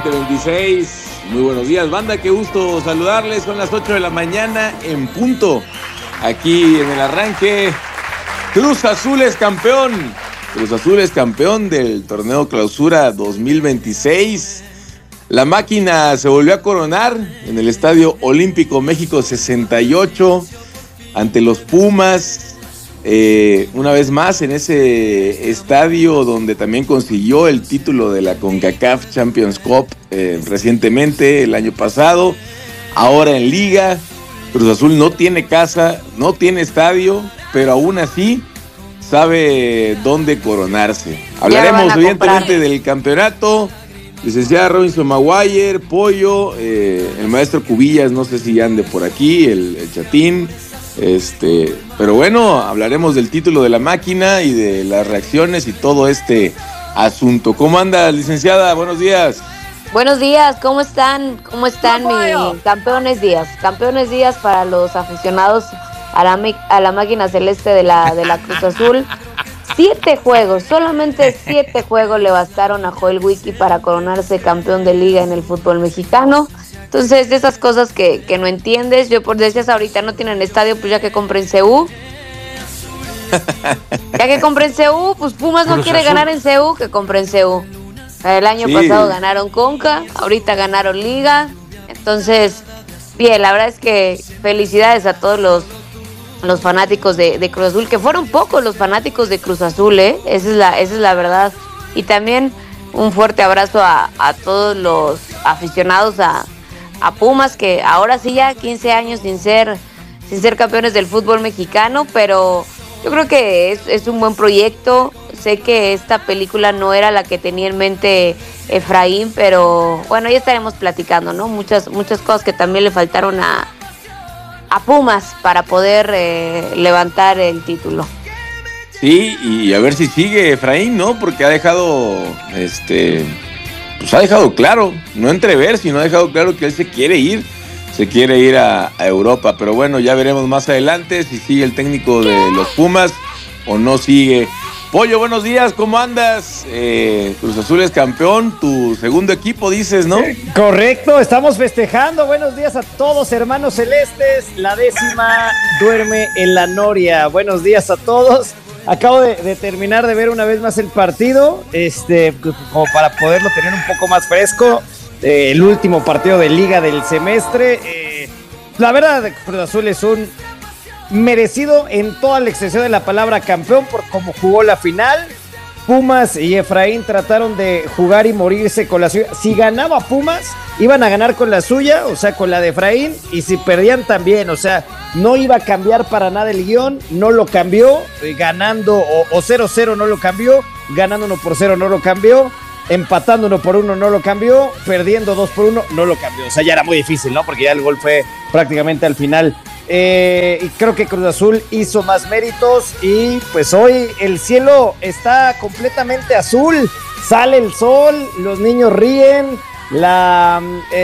2026. Muy buenos días, banda, qué gusto saludarles. Son las 8 de la mañana en punto. Aquí en el arranque, Cruz Azul es campeón. Cruz Azul es campeón del torneo Clausura 2026. La máquina se volvió a coronar en el Estadio Olímpico México 68 ante los Pumas. Una vez más en ese estadio donde también consiguió el título de la CONCACAF Champions Cup recientemente, el año pasado. Ahora en Liga, Cruz Azul no tiene casa, no tiene estadio, pero aún así sabe dónde coronarse. Hablaremos evidentemente del campeonato. Licenciada Robinson Maguire, Pollo, el maestro Cubillas, no sé si ande por aquí, el Chatín. Pero bueno, hablaremos del título de la máquina y de las reacciones y todo este asunto. ¿Cómo anda, licenciada? Buenos días. Buenos días, ¿cómo están? ¿Cómo están, mis campeones días? Campeones días para los aficionados a la máquina celeste de la Cruz Azul. 7 juegos, solamente 7 juegos le bastaron a Joel Wiki para coronarse campeón de liga en el fútbol mexicano. Entonces, de esas cosas que no entiendes, yo por decías ahorita no tienen estadio, pues ya que compren CU. Ya que compren CU, pues Pumas no quiere ganar en CU, que compren CU. El año pasado ganaron Conca, ahorita ganaron Liga. Entonces, bien, la verdad es que felicidades a todos los fanáticos de Cruz Azul, que fueron pocos los fanáticos de Cruz Azul, esa es la verdad. Y también un fuerte abrazo a todos los aficionados a Pumas, que ahora sí ya 15 años sin ser campeones del fútbol mexicano, pero yo creo que es un buen proyecto. Sé que esta película no era la que tenía en mente Efraín, pero bueno, ya estaremos platicando, ¿no? Muchas cosas que también le faltaron a Pumas para poder levantar el título. Sí, y a ver si sigue Efraín, ¿no? Porque ha dejado, pues ha dejado claro, no entrever, sino ha dejado claro que él se quiere ir a Europa. Pero bueno, ya veremos más adelante si sigue el técnico de los Pumas o no sigue. Pollo, buenos días, ¿cómo andas? Cruz Azul es campeón, tu segundo equipo, dices, ¿no? Correcto, estamos festejando. Buenos días a todos, hermanos celestes. La 10ª duerme en la noria. Buenos días a todos. Acabo de terminar de ver una vez más el partido, como para poderlo tener un poco más fresco. El último partido de Liga del semestre. La verdad, Cruz Azul es un merecido en toda la extensión de la palabra campeón por cómo jugó la final. Pumas y Efraín trataron de jugar y morirse con la suya. Si ganaba Pumas, iban a ganar con la suya, o sea, con la de Efraín, y si perdían también, o sea, no iba a cambiar para nada el guión, no lo cambió, ganando o 0-0 no lo cambió, ganando 1-0 no lo cambió, empatando 1-1 no lo cambió, perdiendo 2-1 no lo cambió. O sea, ya era muy difícil, ¿no? Porque ya el gol fue prácticamente al final. Y creo que Cruz Azul hizo más méritos y pues hoy el cielo está completamente azul, sale el sol, los niños ríen, la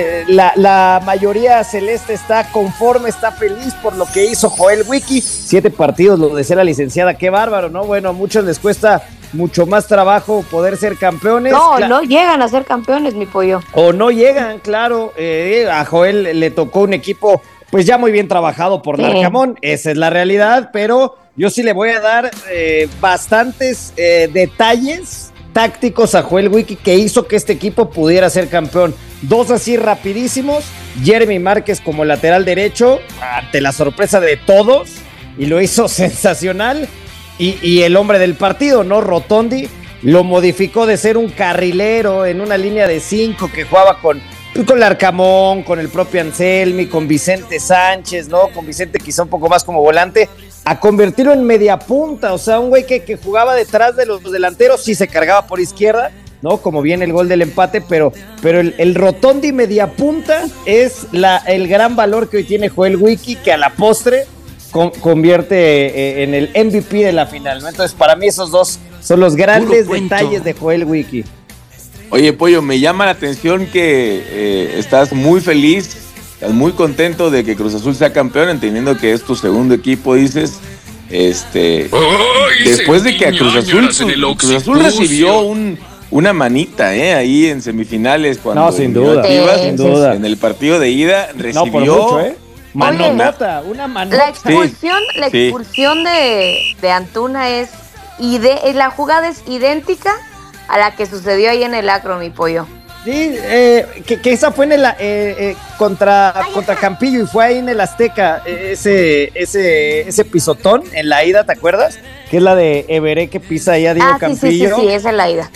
mayoría celeste está conforme, está feliz por lo que hizo Joel Wiki. 7 partidos, lo decía la licenciada, qué bárbaro, ¿no? Bueno, a muchos les cuesta mucho más trabajo poder ser campeones. No llegan a ser campeones, mi pollo. O no llegan, claro. A Joel le tocó un equipo pues ya muy bien trabajado por Larcamón, esa es la realidad, pero yo sí le voy a dar bastantes detalles tácticos a Joel Wiki que hizo que este equipo pudiera ser campeón. 2 así rapidísimos, Jeremy Márquez como lateral derecho, ante la sorpresa de todos, y lo hizo sensacional, y el hombre del partido, ¿no? Rotondi, lo modificó de ser un carrilero en una línea de 5 que jugaba con Larcamón, con el propio Anselmi, con Vicente Sánchez, ¿no? Con Vicente quizá un poco más como volante, a convertirlo en media punta, o sea, un güey que jugaba detrás de los delanteros, sí se cargaba por izquierda, ¿no? Como viene el gol del empate, pero el Rotondi media punta es el gran valor que hoy tiene Joel Wiki, que a la postre convierte en el MVP de la final, ¿no? Entonces, para mí esos dos son los grandes detalles de Joel Wiki. Oye, Pollo, me llama la atención que estás muy feliz, estás muy contento de que Cruz Azul sea campeón, entendiendo que es tu segundo equipo, dices. Después de que a Cruz Azul recibió un una manita, ahí en semifinales cuando no, sin duda, Chivas, sin duda. en el partido de ida recibió no, por mucho, manota, una manota. La expulsión de Antuna es la jugada es idéntica a la que sucedió ahí en el Akron, mi pollo. Sí, que esa fue en el contra Campillo y fue ahí en el Azteca, ese pisotón en la ida, ¿te acuerdas? Que es la de Everé que pisa ahí a Diego Campillo. Sí, esa es la ida.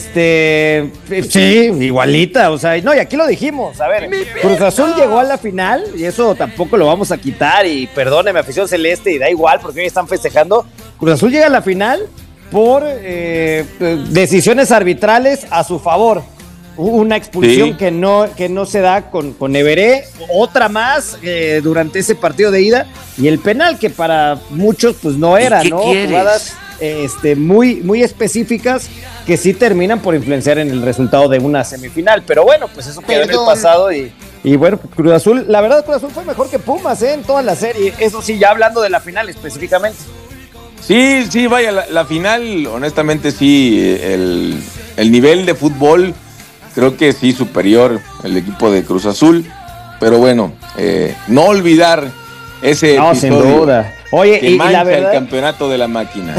Sí, igualita, o sea, no, y aquí lo dijimos, a ver, Cruz Azul llegó a la final y eso tampoco lo vamos a quitar y perdóneme, afición celeste, y da igual porque hoy están festejando. Cruz Azul llega a la final por decisiones arbitrales a su favor. Una expulsión que no se da con Everé, otra más durante ese partido de ida, y el penal que para muchos pues no era, ¿no? Jugadas muy, muy específicas que sí terminan por influenciar en el resultado de una semifinal, pero bueno, pues eso quedó en el pasado y bueno, Cruz Azul, la verdad Cruz Azul fue mejor que Pumas en toda la serie, eso sí, ya hablando de la final específicamente. Sí, vaya, la final, honestamente sí, el nivel de fútbol creo que sí superior el equipo de Cruz Azul, pero bueno, no olvidar ese episodio sin duda. Oye, que mancha la verdad, el campeonato de la máquina.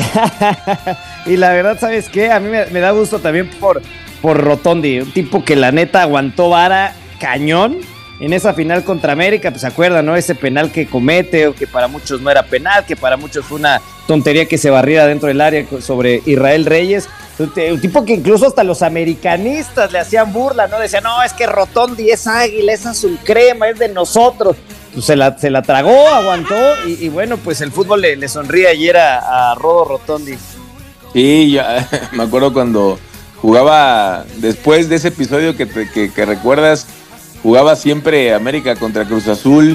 Y la verdad, ¿sabes qué? A mí me da gusto también por Rotondi, un tipo que la neta aguantó vara cañón en esa final contra América, pues se acuerdan, ¿no? Ese penal que comete, o que para muchos no era penal, que para muchos fue una tontería que se barriera dentro del área sobre Israel Reyes. Un tipo que incluso hasta los americanistas le hacían burla, ¿no? Decían, no, es que Rotondi es águila, es azul crema, es de nosotros. Pues se la tragó, aguantó, y bueno, pues el fútbol le sonríe ayer a Rodo Rotondi. Sí, me acuerdo cuando jugaba, después de ese episodio que recuerdas, jugaba siempre América contra Cruz Azul,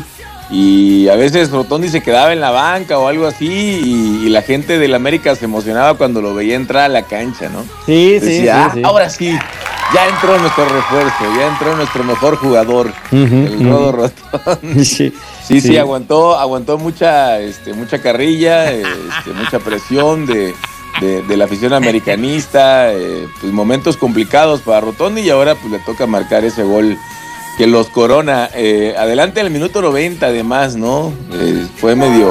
y a veces Rotondi se quedaba en la banca o algo así, y la gente del América se emocionaba cuando lo veía entrar a la cancha, ¿no? Sí, decía, sí. Ahora sí, ya entró nuestro refuerzo, ya entró nuestro mejor jugador, el Rodo Rotondi. Sí, aguantó mucha carrilla, mucha presión de la afición americanista, pues momentos complicados para Rotondi, y ahora pues le toca marcar ese gol que los corona. Adelante en el minuto 90 además, ¿no? Fue medio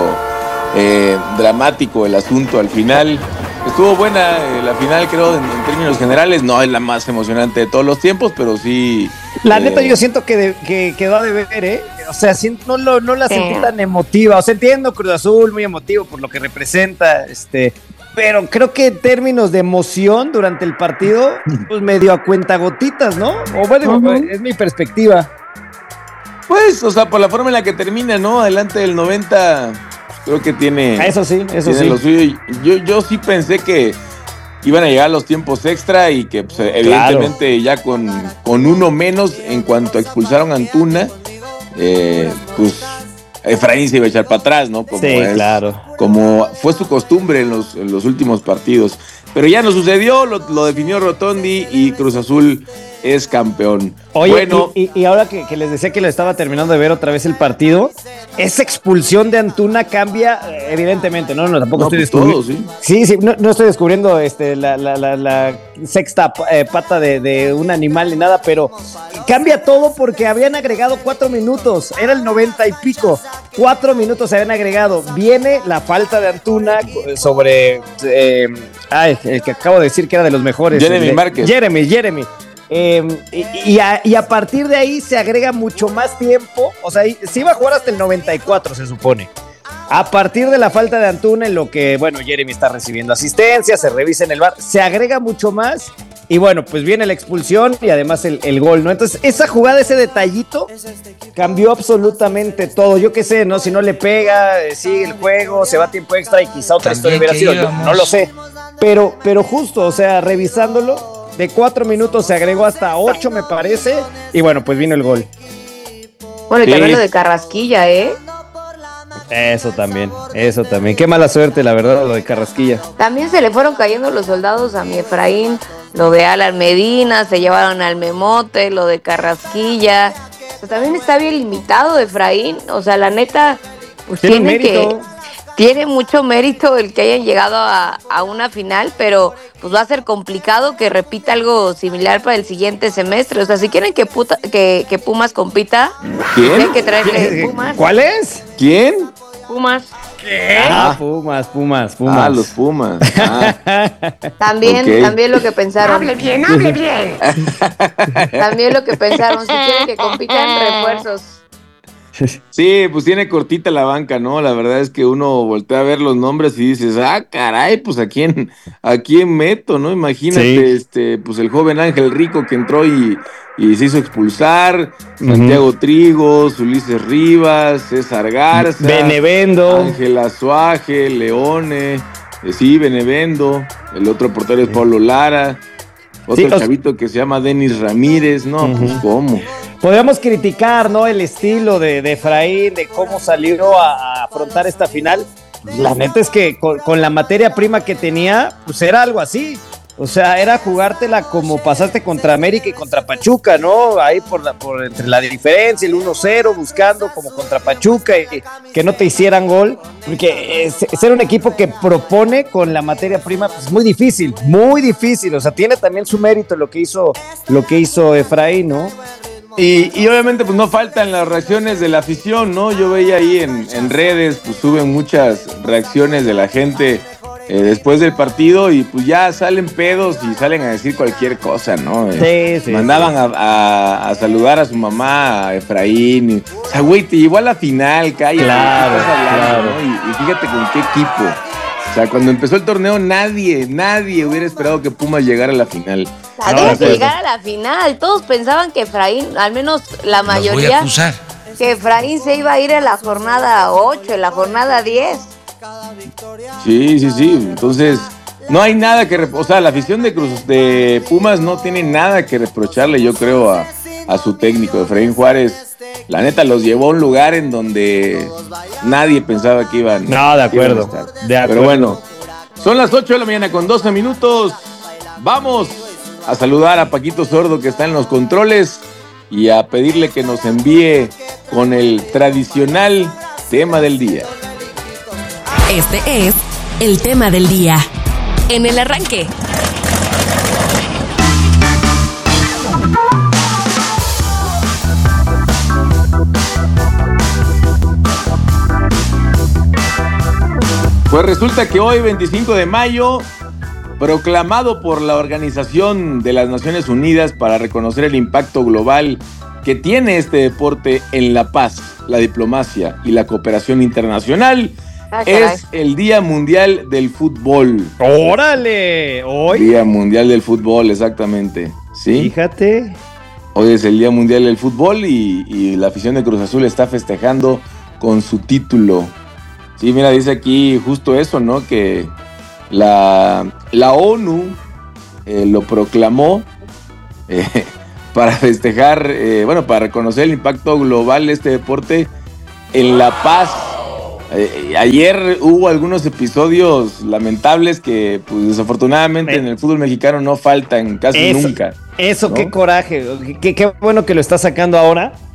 dramático el asunto al final. Estuvo buena la final, creo, en términos generales. No es la más emocionante de todos los tiempos, pero sí. La neta, yo siento que quedó a deber, O sea, no la sentí tan emotiva. O sea, entiendo Cruz Azul, muy emotivo por lo que representa, pero creo que en términos de emoción durante el partido, pues medio a cuentagotitas, ¿no? O bueno, es mi perspectiva. Pues, o sea, por la forma en la que termina, ¿no? Adelante del 90, creo que tiene... Eso sí. Lo suyo. Yo sí pensé que iban a llegar los tiempos extra y que, pues, evidentemente, ya con uno menos, en cuanto expulsaron a Antuna, pues... Efraín se iba a echar para atrás, ¿no? Claro. Como fue su costumbre en los últimos partidos. Pero ya no sucedió, lo definió Rotondi y Cruz Azul es campeón. Oye, bueno, y ahora que les decía que lo estaba terminando de ver otra vez el partido, esa expulsión de Antuna cambia, evidentemente, ¿no? Tampoco estoy descubriendo. Sí, no estoy descubriendo la sexta pata de un animal ni nada, pero cambia todo porque habían agregado 4 minutos, era el 90 y pico. 4 minutos se habían agregado. Viene la falta de Antuna sobre el que acabo de decir que era de los mejores. Jeremy Márquez. Jeremy. Y a partir de ahí se agrega mucho más tiempo. O sea, se iba a jugar hasta el 94, se supone. A partir de la falta de Antuna, en lo que, bueno, Jeremy está recibiendo asistencia, se revisa en el VAR, se agrega mucho más. Y bueno, pues viene la expulsión y además el gol, ¿no? Entonces, esa jugada, ese detallito, cambió absolutamente todo. Yo qué sé, ¿no? Si no le pega, sigue el juego, se va a tiempo extra y quizá otra historia hubiera sido. Yo no lo sé. Pero justo, o sea, revisándolo, de 4 minutos se agregó hasta 8, me parece. Y bueno, pues vino el gol. Bueno, y también lo de Carrasquilla, Eso también. Qué mala suerte, la verdad, lo de Carrasquilla. También se le fueron cayendo los soldados a mi Efraín. Lo de Alan Medina, se llevaron al Memote, lo de Carrasquilla. Pues también está bien limitado Efraín. O sea, la neta, pues tiene mérito. tiene mucho mérito el que hayan llegado a una final, pero pues va a ser complicado que repita algo similar para el siguiente semestre. O sea, si quieren que Pumas compita, tienen que traerle Pumas. ¿Cuál es? ¿Quién? Pumas. ¿Qué? Pumas. Ah, los Pumas. También lo que pensaron. Hable bien. También lo que pensaron, si quieren que compitan, refuerzos. Sí, pues tiene cortita la banca, ¿no? La verdad es que uno voltea a ver los nombres y dices, caray, pues ¿a quién meto, no? Imagínate, Sí. pues el joven Ángel Rico que entró y se hizo expulsar, Santiago Trigos, Ulises Rivas, César Garza, Benevendo, Ángel Azuaje, Leone, Benevendo, el otro portero es Pablo Lara, otro chavito que se llama Denis Ramírez, no, pues ¿cómo? Podríamos criticar, ¿no? El estilo de Efraín, de cómo salió a afrontar esta final. La neta es que con la materia prima que tenía, pues era algo así. O sea, era jugártela como pasaste contra América y contra Pachuca, ¿no? Ahí por entre la diferencia, el 1-0, buscando como contra Pachuca y que no te hicieran gol. Porque ser un equipo que propone con la materia prima, pues muy difícil. O sea, tiene también su mérito lo que hizo Efraín, ¿no? Y obviamente pues no faltan las reacciones de la afición, ¿no? Yo veía ahí en redes, pues suben muchas reacciones de la gente después del partido y pues ya salen pedos y salen a decir cualquier cosa, ¿no? Sí. Mandaban a saludar a su mamá, a Efraín. O sea, güey, te llevó a la final, cállate. Claro. ¿No? Y fíjate con qué equipo. O sea, cuando empezó el torneo nadie hubiera esperado que Pumas llegara a la final. Sabía que llegara a la final. Todos pensaban que Efraín, al menos la mayoría, los voy a acusar. Que Efraín se iba a ir a la jornada 8, en la jornada 10. Sí. Entonces, no hay nada que... O sea, la afición de Pumas no tiene nada que reprocharle, yo creo, a su técnico. Efraín Juárez, la neta, los llevó a un lugar en donde nadie pensaba que iban. No, de acuerdo. Estar. Pero bueno, son las 8 de la mañana con 12 minutos. Vamos a saludar a Paquito Sordo, que está en los controles, y a pedirle que nos envíe con el tradicional tema del día. Este es el tema del día. En el arranque. Pues resulta que hoy, 25 de mayo, proclamado por la Organización de las Naciones Unidas para reconocer el impacto global que tiene este deporte en la paz, la diplomacia y la cooperación internacional, es el Día Mundial del Fútbol. ¡Órale! Hoy. Día Mundial del Fútbol, exactamente. ¿Sí? Fíjate. Hoy es el Día Mundial del Fútbol y la afición de Cruz Azul está festejando con su título. Sí, mira, dice aquí justo eso, ¿no? Que la ONU lo proclamó para festejar, para reconocer el impacto global de este deporte en la paz. Ayer hubo algunos episodios lamentables que, pues, desafortunadamente en el fútbol mexicano no faltan casi nunca. Eso, ¿no? qué coraje. Qué bueno que lo está sacando ahora,